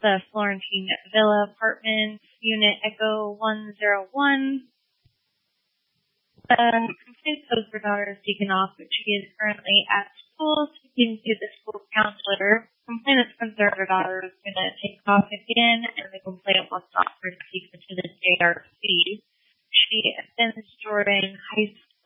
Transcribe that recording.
the Florentine Villa Apartments, Unit Echo 101. The complaint says her daughter is taken off, but she is currently at school speaking to the school counselor. Complainant's concerned her daughter is going to take off again, and the complainant wants to offer to take her to the JRC. She attends Jordan High